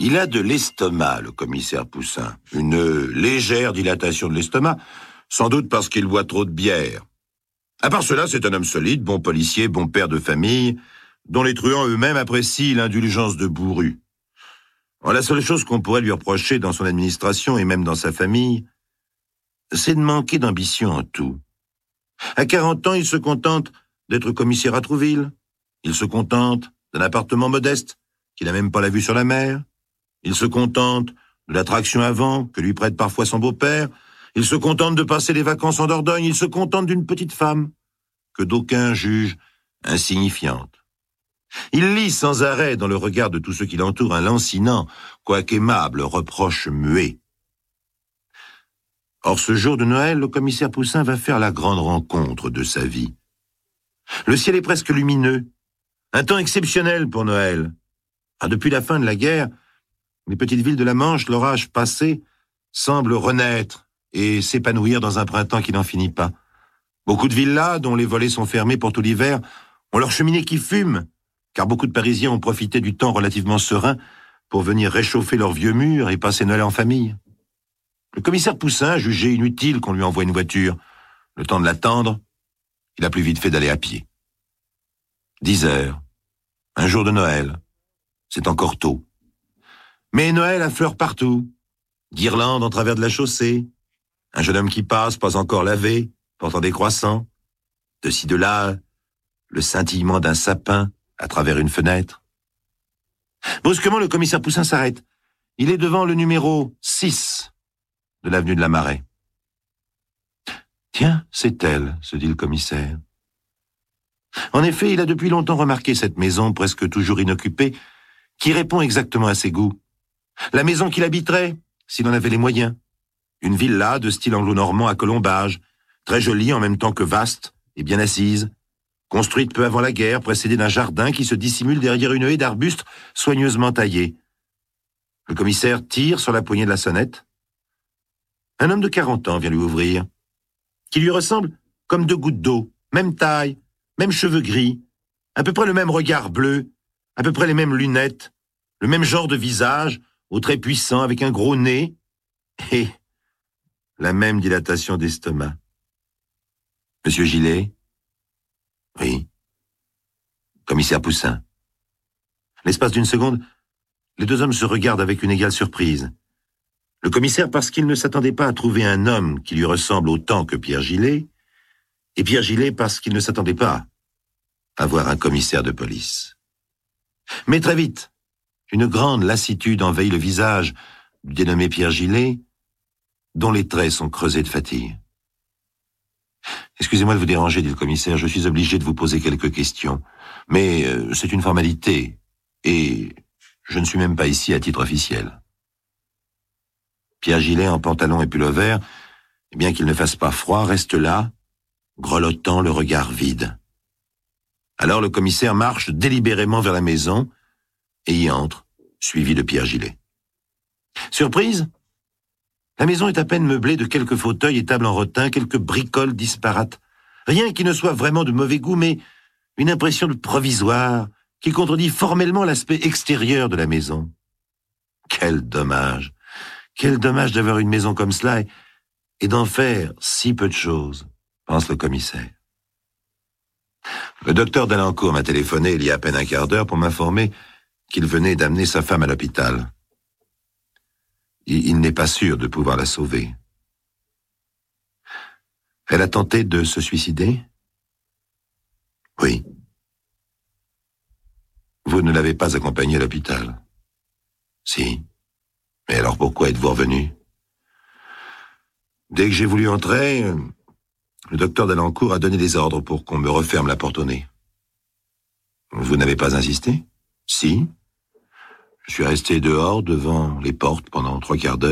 Il a de l'estomac, le commissaire Poussin. Une légère dilatation de l'estomac, sans doute parce qu'il boit trop de bière. À part cela, c'est un homme solide, bon policier, bon père de famille, dont les truands eux-mêmes apprécient l'indulgence de bourru. La seule chose qu'on pourrait lui reprocher dans son administration et même dans sa famille, c'est de manquer d'ambition en tout. À 40 ans, il se contente d'être commissaire à Trouville. Il se contente d'un appartement modeste, qu'il n'a même pas la vue sur la mer. Il se contente de la traction à vent que lui prête parfois son beau-père. Il se contente de passer les vacances en Dordogne. Il se contente d'une petite femme que d'aucuns jugent insignifiante. Il lit sans arrêt dans le regard de tous ceux qui l'entourent un lancinant, quoique aimable, reproche muet. Or, ce jour de Noël, le commissaire Poussin va faire la grande rencontre de sa vie. Le ciel est presque lumineux. Un temps exceptionnel pour Noël. Depuis la fin de la guerre, les petites villes de la Manche, l'orage passé, semblent renaître et s'épanouir dans un printemps qui n'en finit pas. Beaucoup de villas, dont les volets sont fermés pour tout l'hiver, ont leurs cheminées qui fument, car beaucoup de Parisiens ont profité du temps relativement serein pour venir réchauffer leurs vieux murs et passer Noël en famille. Le commissaire Poussin a jugé inutile qu'on lui envoie une voiture. Le temps de l'attendre, il a plus vite fait d'aller à pied. 10 heures, un jour de Noël, c'est encore tôt. Mais Noël affleure partout. Guirlandes en travers de la chaussée, un jeune homme qui passe, pas encore lavé, portant des croissants. De ci de là, le scintillement d'un sapin à travers une fenêtre. Brusquement, le commissaire Poussin s'arrête. Il est devant le numéro 6 de l'avenue de la Maraie. Tiens, c'est elle, se dit le commissaire. En effet, il a depuis longtemps remarqué cette maison presque toujours inoccupée, qui répond exactement à ses goûts. La maison qu'il habiterait, s'il en avait les moyens. Une villa de style anglo-normand à colombage, très jolie en même temps que vaste et bien assise, construite peu avant la guerre, précédée d'un jardin qui se dissimule derrière une haie d'arbustes soigneusement taillés. Le commissaire tire sur la poignée de la sonnette. Un homme de 40 ans vient lui ouvrir, qui lui ressemble comme 2 gouttes d'eau, même taille, même cheveux gris, à peu près le même regard bleu, à peu près les mêmes lunettes, le même genre de visage, aux traits puissants, avec un gros nez, et la même dilatation d'estomac. Monsieur Gillet? Oui. Commissaire Poussin. L'espace d'une seconde, les 2 hommes se regardent avec une égale surprise. Le commissaire parce qu'il ne s'attendait pas à trouver un homme qui lui ressemble autant que Pierre Gillet, et Pierre Gillet parce qu'il ne s'attendait pas à voir un commissaire de police. Mais très vite, une grande lassitude envahit le visage du dénommé Pierre Gillet, dont les traits sont creusés de fatigue. Excusez-moi de vous déranger, dit le commissaire, je suis obligé de vous poser quelques questions. Mais c'est une formalité, et je ne suis même pas ici à titre officiel. Pierre Gillet, en pantalon et pull-over, bien qu'il ne fasse pas froid, reste là, grelottant le regard vide. Alors le commissaire marche délibérément vers la maison et y entre, suivi de Pierre Gillet. Surprise? La maison est à peine meublée de quelques fauteuils et tables en rotin, quelques bricoles disparates. Rien qui ne soit vraiment de mauvais goût, mais une impression de provisoire qui contredit formellement l'aspect extérieur de la maison. Quel dommage! Quel dommage d'avoir une maison comme cela et d'en faire si peu de choses, pense le commissaire. Le docteur Dalancourt m'a téléphoné il y a à peine un quart d'heure pour m'informer qu'il venait d'amener sa femme à l'hôpital. Il n'est pas sûr de pouvoir la sauver. Elle a tenté de se suicider? Oui. Vous ne l'avez pas accompagnée à l'hôpital? Si. Mais alors pourquoi êtes-vous revenu? Dès que j'ai voulu entrer, le docteur Dalancourt a donné des ordres pour qu'on me referme la porte au nez. Vous n'avez pas insisté? Si. Je suis resté dehors devant les portes pendant 3 quarts d'heure.